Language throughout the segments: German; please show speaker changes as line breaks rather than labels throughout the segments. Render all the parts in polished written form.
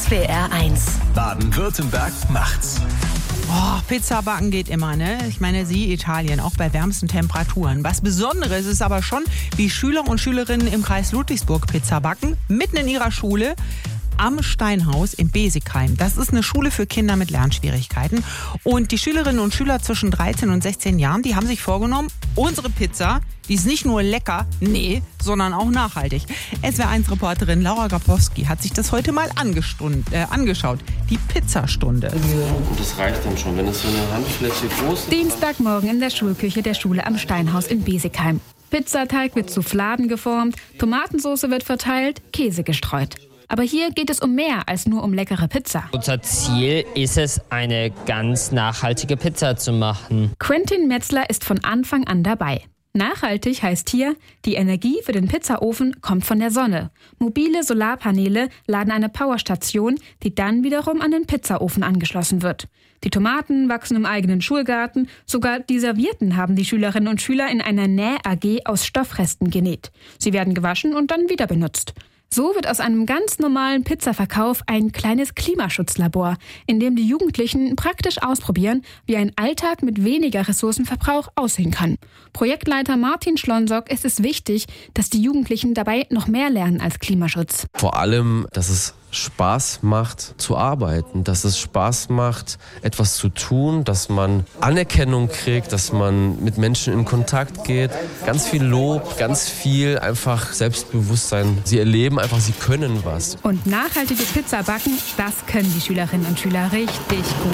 SWR 1.
Baden-Württemberg macht's.
Oh, Pizza backen geht immer, ne? Ich meine, Sie, Italien, auch bei wärmsten Temperaturen. Was Besonderes ist aber schon, wie Schüler und Schülerinnen im Kreis Ludwigsburg Pizza backen, mitten in ihrer Schule am Steinhaus in Besigheim. Das ist eine Schule für Kinder mit Lernschwierigkeiten. Und die Schülerinnen und Schüler zwischen 13 und 16 Jahren, die haben sich vorgenommen, unsere Pizza, die ist nicht nur lecker, nee, sondern auch nachhaltig. SWR1-Reporterin Laura Grabowski hat sich das heute mal angeschaut. Die Pizzastunde.
Und das reicht dann schon, wenn es so eine Handfläche groß ist.
Dienstagmorgen in der Schulküche der Schule am Steinhaus in Besigheim. Pizzateig wird zu Fladen geformt, Tomatensauce wird verteilt, Käse gestreut. Aber hier geht es um mehr als nur um leckere Pizza.
Unser Ziel ist es, eine ganz nachhaltige Pizza zu machen.
Quentin Metzler ist von Anfang an dabei. Nachhaltig heißt hier, die Energie für den Pizzaofen kommt von der Sonne. Mobile Solarpaneele laden eine Powerstation, die dann wiederum an den Pizzaofen angeschlossen wird. Die Tomaten wachsen im eigenen Schulgarten, sogar die Servietten haben die Schülerinnen und Schüler in einer Näh-AG aus Stoffresten genäht. Sie werden gewaschen und dann wieder benutzt. So wird aus einem ganz normalen Pizzaverkauf ein kleines Klimaschutzlabor, in dem die Jugendlichen praktisch ausprobieren, wie ein Alltag mit weniger Ressourcenverbrauch aussehen kann. Projektleiter Martin Schlonsock ist es wichtig, dass die Jugendlichen dabei noch mehr lernen als Klimaschutz.
Vor allem, dass es Spaß macht zu arbeiten, dass es Spaß macht, etwas zu tun, dass man Anerkennung kriegt, dass man mit Menschen in Kontakt geht. Ganz viel Lob, ganz viel einfach Selbstbewusstsein. Sie erleben einfach, sie können was.
Und nachhaltige Pizza backen, das können die Schülerinnen und Schüler richtig gut.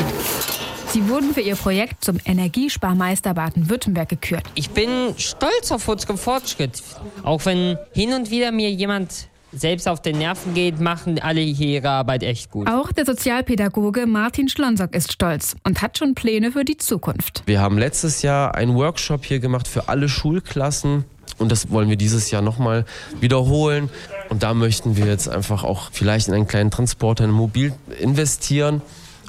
Sie wurden für ihr Projekt zum Energiesparmeister Baden-Württemberg gekürt.
Ich bin stolz auf unseren Fortschritt. Auch wenn hin und wieder mir jemand selbst auf den Nerven geht, machen alle hier ihre Arbeit echt gut.
Auch der Sozialpädagoge Martin Schlonsock ist stolz und hat schon Pläne für die Zukunft.
Wir haben letztes Jahr einen Workshop hier gemacht für alle Schulklassen. Und das wollen wir dieses Jahr nochmal wiederholen. Und da möchten wir jetzt einfach auch vielleicht in einen kleinen Transporter, in ein Mobil investieren,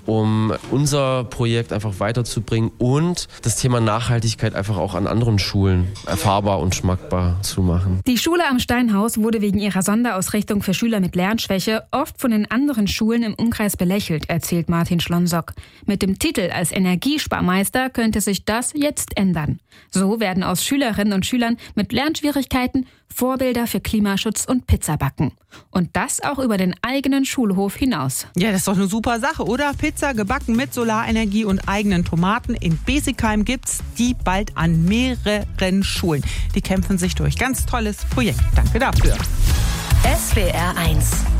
um unser Projekt einfach weiterzubringen und das Thema Nachhaltigkeit einfach auch an anderen Schulen erfahrbar und schmackbar zu machen.
Die Schule am Steinhaus wurde wegen ihrer Sonderausrichtung für Schüler mit Lernschwäche oft von den anderen Schulen im Umkreis belächelt, erzählt Martin Schlonsock. Mit dem Titel als Energiesparmeister könnte sich das jetzt ändern. So werden aus Schülerinnen und Schülern mit Lernschwierigkeiten Vorbilder für Klimaschutz und Pizzabacken. Und das auch über den eigenen Schulhof hinaus.
Ja, das ist doch eine super Sache, oder? Pizza gebacken mit Solarenergie und eigenen Tomaten. In Besigheim gibt's die bald an mehreren Schulen. Die kämpfen sich durch. Ganz tolles Projekt. Danke dafür.
SWR 1.